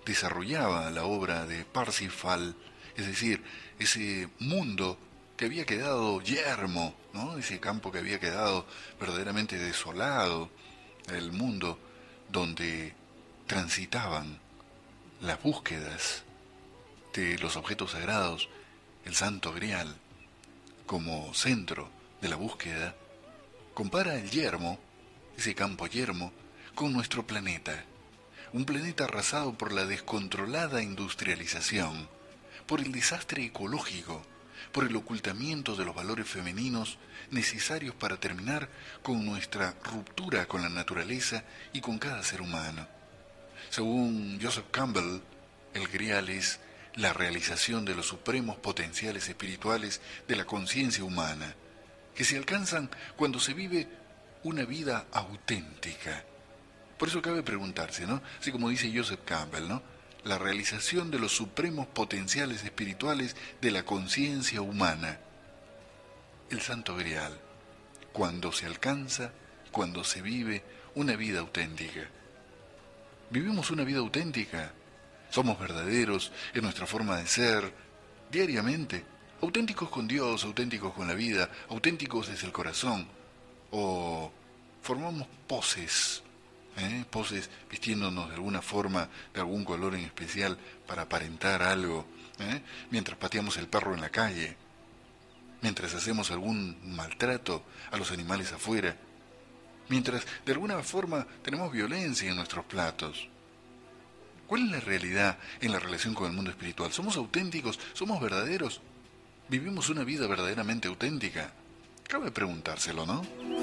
desarrollaba la obra de Parsifal, es decir, ese mundo que había quedado yermo, ¿no? Ese campo que había quedado verdaderamente desolado, el mundo donde transitaban las búsquedas de los objetos sagrados, el Santo Grial, como centro de la búsqueda, compara el yermo, ese campo yermo, con nuestro planeta. Un planeta arrasado por la descontrolada industrialización, por el desastre ecológico, por el ocultamiento de los valores femeninos necesarios para terminar con nuestra ruptura con la naturaleza y con cada ser humano. Según Joseph Campbell, el Grial es la realización de los supremos potenciales espirituales de la conciencia humana, que se alcanzan cuando se vive una vida auténtica. Por eso cabe preguntarse, ¿no? Así como dice Joseph Campbell, ¿no? La realización de los supremos potenciales espirituales de la conciencia humana. El Santo Grial, cuando se alcanza, cuando se vive una vida auténtica. ¿Vivimos una vida auténtica? ¿Somos verdaderos en nuestra forma de ser, diariamente? ¿Auténticos con Dios, auténticos con la vida, auténticos desde el corazón? ¿O formamos poses? Poses vistiéndonos de alguna forma, de algún color en especial para aparentar algo, mientras pateamos el perro en la calle, mientras hacemos algún maltrato a los animales afuera, mientras de alguna forma tenemos violencia en nuestros platos. ¿Cuál es la realidad en la relación con el mundo espiritual? ¿Somos auténticos? ¿Somos verdaderos? ¿Vivimos una vida verdaderamente auténtica? Cabe preguntárselo, ¿no?